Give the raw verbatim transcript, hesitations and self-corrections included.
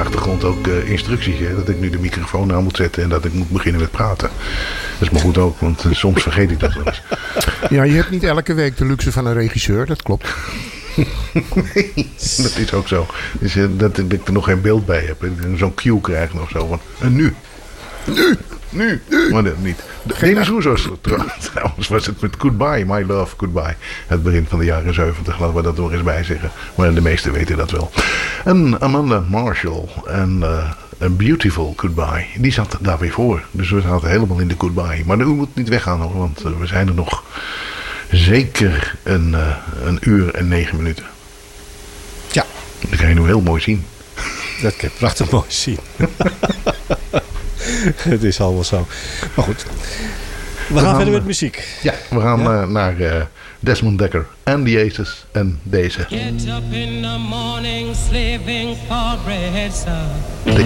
achtergrond ook uh, instructies. Hè, dat ik nu de microfoon aan moet zetten en dat ik moet beginnen met praten. Dat is maar goed ook, want uh, soms vergeet ik dat wel eens. Ja, je hebt niet elke week de luxe van een regisseur, dat klopt. Nee, dat is ook zo. Dus, uh, dat, dat ik er nog geen beeld bij heb. Dat ik zo'n cue krijg of zo van, en nu? Nu? Nu? Nu? Maar dat niet. Demis Roussos trouwens was het met Goodbye, My Love, Goodbye. Het begin van de jaren zeventig, laten we dat nog eens bij zeggen. Maar de meesten weten dat wel. En Amanda Marshall en uh, A Beautiful Goodbye, die zat daar weer voor. Dus we zaten helemaal in de Goodbye. Maar u moet niet weggaan hoor, want uh, we zijn er nog zeker een, uh, een uur en negen minuten. Ja. Dat kan je nu heel mooi zien. Dat kan je prachtig mooi zien. Het is allemaal zo. Maar goed. We, we gaan, gaan verder met muziek. Ja, we gaan ja? Uh, naar uh, Desmond Dekker en The Aces en deze. Get up in the morning, slaving for bread, sir.